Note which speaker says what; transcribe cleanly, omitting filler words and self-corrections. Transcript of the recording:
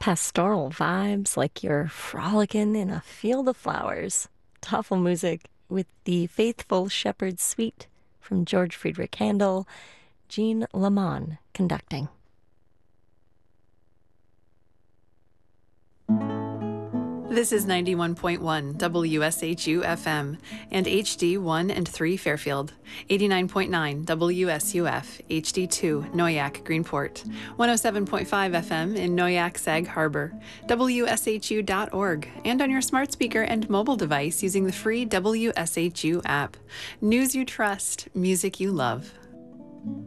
Speaker 1: Pastoral vibes like you're frolicking in a field of flowers. Thoughtful music with the Faithful Shepherd Suite from George Friedrich Handel, Jean Lamont conducting.
Speaker 2: This is 91.1 WSHU FM and HD1 and 3 Fairfield, 89.9 WSUF HD2 Noyak Greenport, 107.5 FM in Noyak Sag Harbor, WSHU.org, and on your smart speaker and mobile device using the free WSHU app. News you trust, music you love.